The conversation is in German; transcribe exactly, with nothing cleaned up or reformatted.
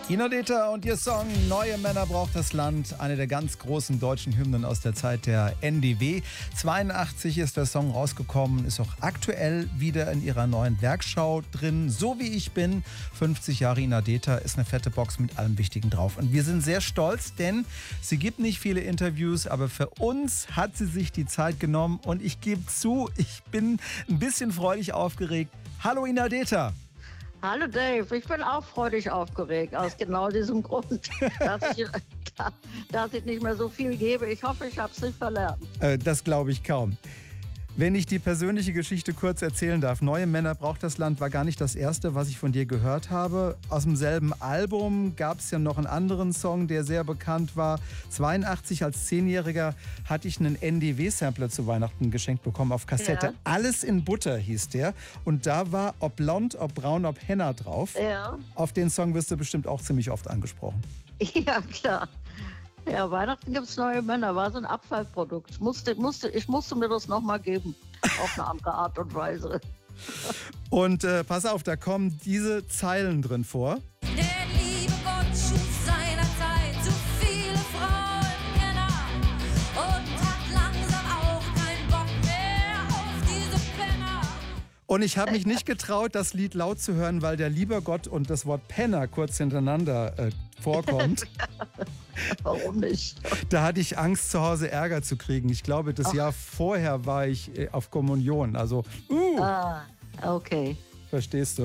Ina Dethler und ihr Song Neue Männer braucht das Land, eine der ganz großen deutschen Hymnen aus der Zeit der N D W. zweiundachtzig ist der Song rausgekommen, ist auch aktuell wieder in ihrer neuen Werkschau drin. So wie ich bin, fünfzig Jahre Ina Dethler, ist eine fette Box mit allem Wichtigen drauf. Und wir sind sehr stolz, denn sie gibt nicht viele Interviews, aber für uns hat sie sich die Zeit genommen und ich gebe zu, ich bin ein bisschen freudig aufgeregt. Hallo Ina Dethler. Hallo Dave, ich bin auch freudig aufgeregt, aus genau diesem Grund, dass ich, dass ich nicht mehr so viel gebe. Ich hoffe, ich habe es nicht verlernt. Äh, das glaube ich kaum. Wenn ich die persönliche Geschichte kurz erzählen darf, Neue Männer braucht das Land war gar nicht das erste, was ich von dir gehört habe. Aus demselben Album gab es ja noch einen anderen Song, der sehr bekannt war. zweiundachtzig als Zehnjähriger hatte ich einen N D W-Sampler zu Weihnachten geschenkt bekommen auf Kassette. Ja. Alles in Butter hieß der. Und da war ob blond, ob braun, ob henna drauf. Ja. Auf den Song wirst du bestimmt auch ziemlich oft angesprochen. Ja, klar. Ja, Weihnachten gibt es Neue Männer, war so ein Abfallprodukt. Ich musste, musste, ich musste mir das nochmal geben, auf eine andere Art und Weise. Und äh, pass auf, da kommen diese Zeilen drin vor. Der liebe Gott schuf seinerzeit zu viele Frauenkenner und hat langsam auch keinen Bock mehr auf diese Penner. Und ich habe mich nicht getraut, das Lied laut zu hören, weil der liebe Gott und das Wort Penner kurz hintereinander äh, vorkommt. Warum nicht? Da hatte ich Angst, zu Hause Ärger zu kriegen. Ich glaube, das Ach. Jahr vorher war ich äh, auf Kommunion. Also, uh, Ah, okay. verstehst du?